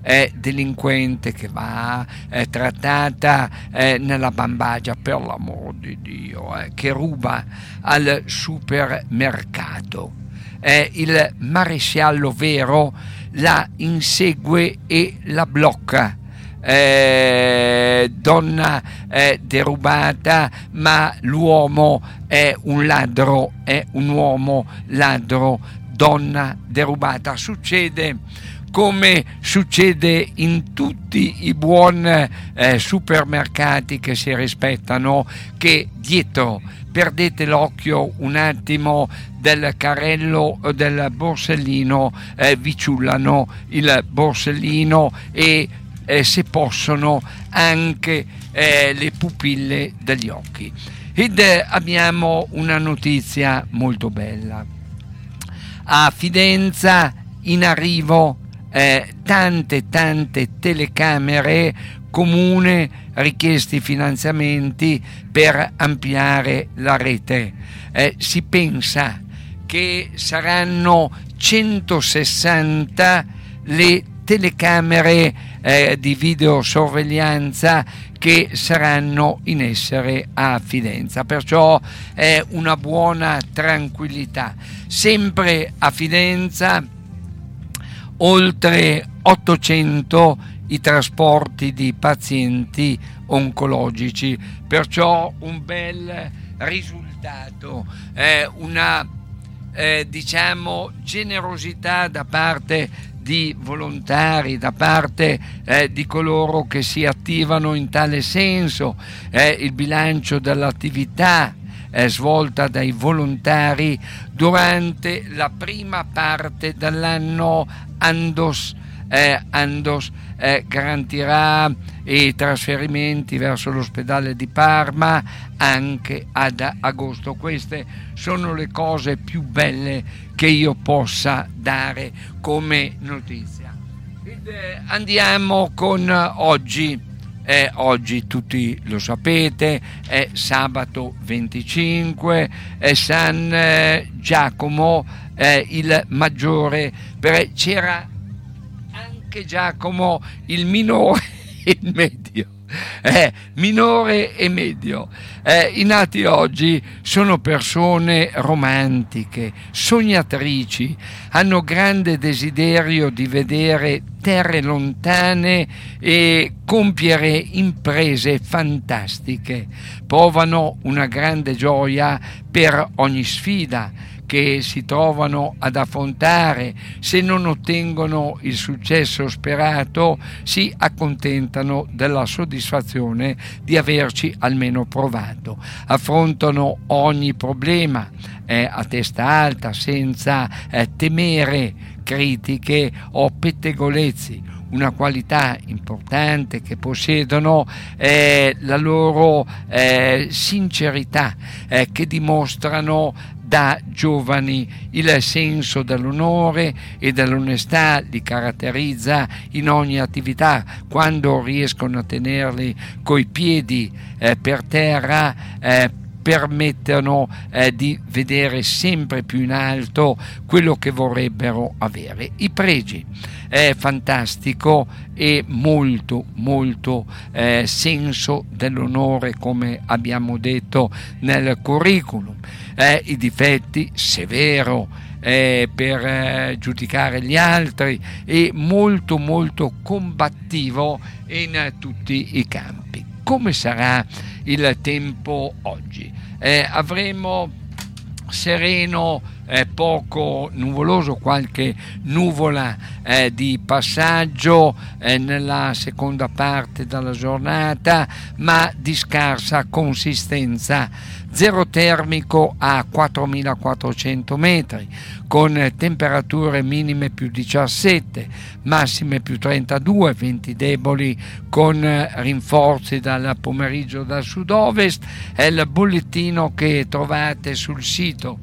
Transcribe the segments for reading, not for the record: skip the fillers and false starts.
delinquente che va trattata nella bambagia, per l'amor di Dio, che ruba al supermercato. Il maresciallo vero la insegue e la blocca. Donna derubata, ma l'uomo è un ladro, è un uomo ladro, donna derubata. Succede come succede in tutti i buoni supermercati che si rispettano, che dietro perdete l'occhio un attimo del carrello o del borsellino, vi ciullano il borsellino e se possono anche le pupille degli occhi. Ed abbiamo una notizia molto bella. A Fidenza in arrivo tante telecamere, comune richiesti finanziamenti per ampliare la rete. Si pensa che saranno 160 le telecamere di videosorveglianza che saranno in essere a Fidenza, perciò è una buona tranquillità. Sempre a Fidenza oltre 800 i trasporti di pazienti oncologici, perciò un bel risultato, una generosità da parte di volontari, da parte di coloro che si attivano in tale senso. Il bilancio dell'attività svolta dai volontari durante la prima parte dell'anno Andos garantirà i trasferimenti verso l'ospedale di Parma anche ad agosto. Queste sono le cose più belle che io possa dare come notizia. Andiamo con oggi. Oggi tutti lo sapete, è sabato 25, è San Giacomo il maggiore, c'era anche Giacomo il minore e il medio. Minore e medio. I nati oggi sono persone romantiche, sognatrici, hanno grande desiderio di vedere terre lontane e compiere imprese fantastiche. Provano una grande gioia per ogni sfida che si trovano ad affrontare. Se non ottengono il successo sperato, si accontentano della soddisfazione di averci almeno provato. Affrontano ogni problema a testa alta, senza temere critiche o pettegolezzi. Una qualità importante che possiedono è la loro sincerità, che dimostrano da giovani. Il senso dell'onore e dell'onestà li caratterizza in ogni attività. Quando riescono a tenerli coi piedi per terra, permettono di vedere sempre più in alto quello che vorrebbero avere. I pregi è fantastico e molto senso dell'onore, come abbiamo detto nel curriculum. I difetti, severo per giudicare gli altri e molto combattivo in tutti i campi. Come sarà il tempo oggi? Avremo sereno, poco nuvoloso, qualche nuvola di passaggio nella seconda parte della giornata, ma di scarsa consistenza. Zero termico a 4.400 metri, con temperature minime più 17, massime più 32, venti deboli con rinforzi dal pomeriggio dal sud-ovest. È il bollettino che trovate sul sito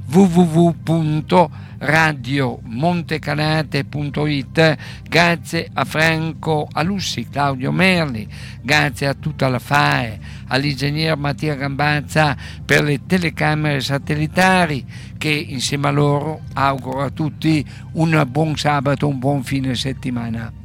www.radiomontecanate.it. Grazie a Franco Alussi, Claudio Merli, grazie a tutta la FAE, all'ingegner Mattia Gambazza per le telecamere satellitari, che insieme a loro auguro a tutti un buon sabato, un buon fine settimana.